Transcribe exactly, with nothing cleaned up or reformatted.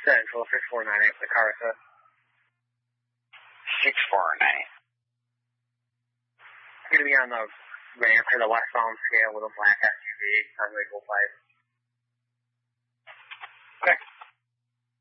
Central, six four nine eight, the Carsa. six four nine eight. It's going to be on the ramp for the westbound scale with a black S U V on Wiggle Pipe. Okay.